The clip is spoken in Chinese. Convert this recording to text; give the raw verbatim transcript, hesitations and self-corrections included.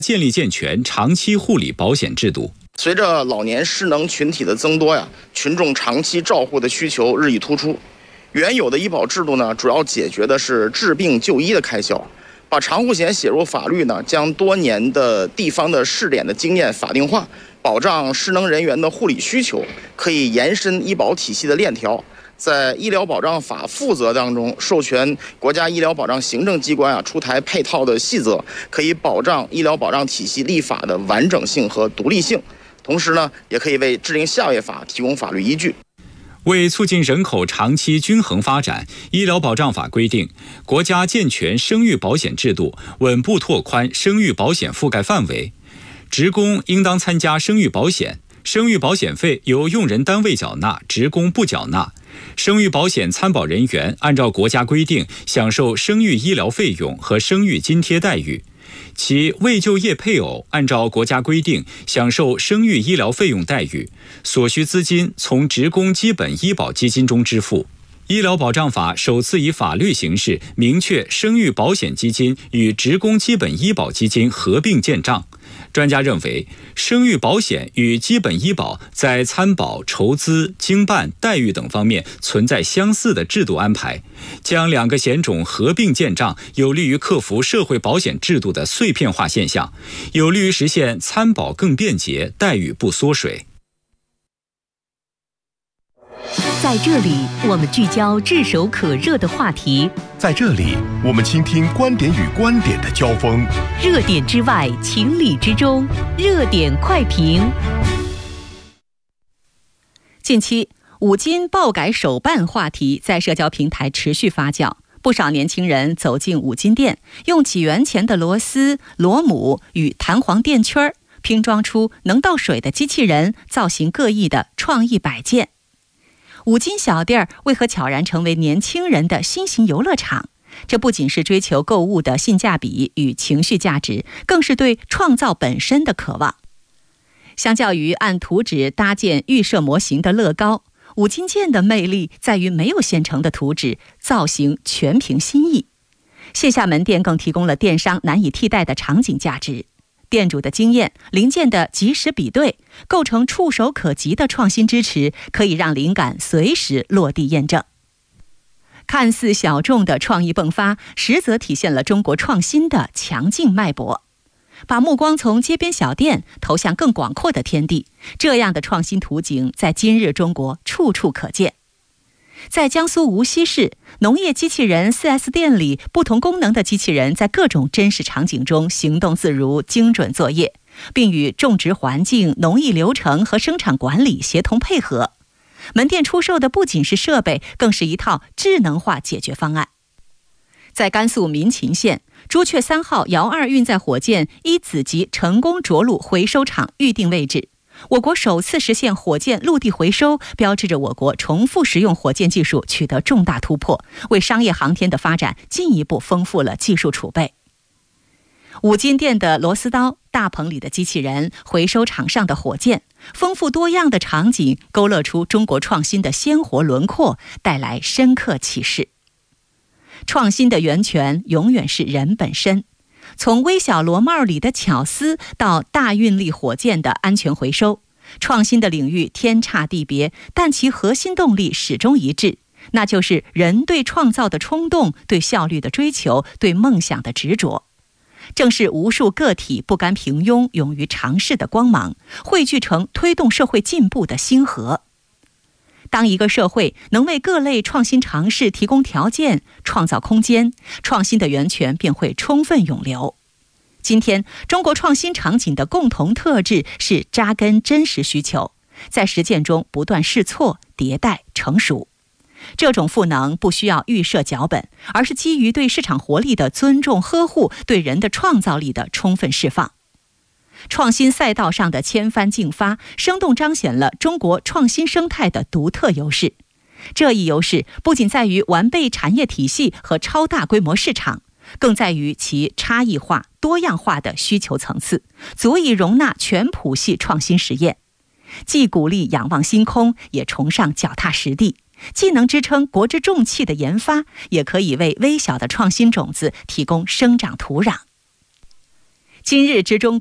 建立健全长期护理保险制度。 随着老年失能群体的增多呀，群众长期照护的需求日益突出。原有的医保制度呢，主要解决的是治病就医的开销。把长护险写入法律呢，将多年的地方的试点的经验法定化，保障失能人员的护理需求，可以延伸医保体系的链条。在医疗保障法负责当中，授权国家医疗保障行政机关啊出台配套的细则，可以保障医疗保障体系立法的完整性和独立性。同时呢，也可以为制定下列法提供法律依据。 为促进人口长期均衡发展，医疗保障法规定，国家健全生育保险制度，稳步拓宽生育保险覆盖范围。职工应当参加生育保险，生育保险费由用人单位缴纳，职工不缴纳。生育保险参保人员按照国家规定享受生育医疗费用和生育津贴待遇。其未就业配偶按照国家规定享受生育医疗费用待遇，所需资金从职工基本医保基金中支付。医疗保障法首次以法律形式明确生育保险基金与职工基本医保基金合并建账。专家认为，生育保险与基本医保在参保、筹资、经办、待遇等方面存在相似的制度安排，将两个险种合并建账，有利于克服社会保险制度的碎片化现象，有利于实现参保更便捷、待遇不缩水。 在这里，我们聚焦炙手可热的话题； 在这里，我们倾听观点与观点的交锋。 热点之外，情理之中，热点快评。近期，五金爆改手办话题在社交平台持续发酵，不少年轻人走进五金店，用几元钱的螺丝、螺母与弹簧垫圈拼装出能倒水的机器人，造型各异的创意摆件。五金小店为何悄然成为年轻人的新型游乐场？这不仅是追求购物的性价比与情绪价值，更是对创造本身的渴望。相较于按图纸搭建预设模型的乐高，五金件的魅力在于没有现成的图纸，造型全凭心意。线下门店更提供了电商难以替代的场景价值。店主的经验、零件的及时比对，构成触手可及的创新支持，可以让灵感随时落地验证。看似小众的创意迸发，实则体现了中国创新的强劲脉搏。把目光从街边小店投向更广阔的天地，这样的创新图景在今日中国处处可见。在江苏无锡市农业机器人 四 S 店里，不同功能的机器人在各种真实场景中行动自如、精准作业，并与种植环境、农艺流程和生产管理协同配合。门店出售的不仅是设备，更是一套智能化解决方案。在甘肃民勤县，朱雀三号遥二运载火箭一子级成功着陆回收场预定位置。我国首次实现火箭陆地回收，标志着我国重复使用火箭技术取得重大突破，为商业航天的发展进一步丰富了技术储备。五金店的螺丝刀、大棚里的机器人、回收场上的火箭，丰富多样的场景勾勒出中国创新的鲜活轮廓，带来深刻启示。创新的源泉永远是人本身。从微小螺帽里的巧思到大运力火箭的安全回收，创新的领域天差地别，但其核心动力始终一致，那就是人对创造的冲动，对效率的追求，对梦想的执着。正是无数个体不甘平庸、勇于尝试的光芒，汇聚成推动社会进步的星河。当一个社会能为各类创新尝试提供条件、创造空间，创新的源泉便会充分涌流。今天，中国创新场景的共同特质是扎根真实需求，在实践中不断试错、迭代、成熟。这种赋能不需要预设脚本，而是基于对市场活力的尊重呵护，对人的创造力的充分释放。创新赛道上的千帆竞发，生动彰显了中国创新生态的独特优势。这一优势不仅在于完备产业体系和超大规模市场，更在于其差异化、多样化的需求层次，足以容纳全谱系创新实验。既鼓励仰望星空，也崇尚脚踏实地，既能支撑国之重器的研发，也可以为微小的创新种子提供生长土壤。 今日之中